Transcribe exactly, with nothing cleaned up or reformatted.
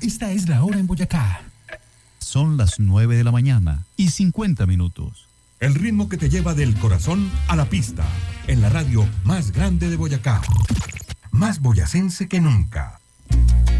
Esta es la hora en Boyacá. Son las nueve de la mañana y cincuenta minutos. El ritmo que te lleva del corazón a la pista, en la radio más grande de Boyacá. Más boyacense que nunca.